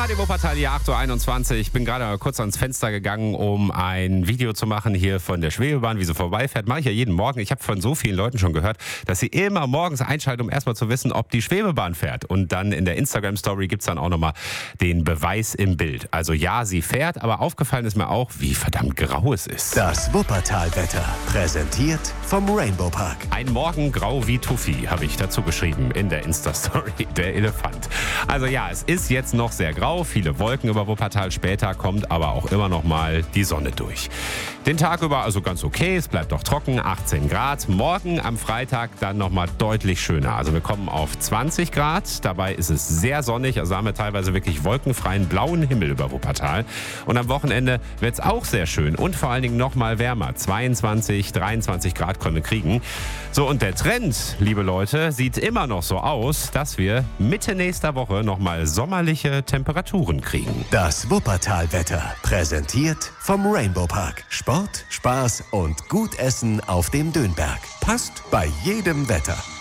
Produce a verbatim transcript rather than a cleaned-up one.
Radio Wuppertal, hier acht Uhr einundzwanzig. Ich bin gerade kurz ans Fenster gegangen, um ein Video zu machen hier von der Schwebebahn, wie sie vorbeifährt. Mache ich ja jeden Morgen. Ich habe von so vielen Leuten schon gehört, dass sie immer morgens einschalten, um erstmal zu wissen, ob die Schwebebahn fährt. Und dann in der Instagram-Story gibt es dann auch nochmal den Beweis im Bild. Also ja, sie fährt, aber aufgefallen ist mir auch, wie verdammt grau es ist. Das Wuppertal-Wetter, präsentiert vom Rainbow Park. Ein Morgen grau wie Tuffy, habe ich dazu geschrieben in der Insta-Story, der Elefant. Also ja, es ist jetzt noch sehr grau, viele Wolken über Wuppertal, später kommt aber auch immer noch mal die Sonne durch. Den Tag über also ganz okay, es bleibt auch trocken, achtzehn Grad. Morgen am Freitag dann noch mal deutlich schöner. Also wir kommen auf zwanzig Grad, dabei ist es sehr sonnig, also haben wir teilweise wirklich wolkenfreien blauen Himmel über Wuppertal. Und am Wochenende wird es auch sehr schön und vor allen Dingen noch mal wärmer, zweiundzwanzig, dreiundzwanzig Grad können wir kriegen. So, und der Trend, liebe Leute, sieht immer noch so aus, dass wir Mitte nächster Woche noch mal sommerliche Temperaturen kriegen. Das Wuppertal-Wetter, präsentiert vom Rainbow Park. Sport, Spaß und gut Essen auf dem Dönberg. Passt bei jedem Wetter.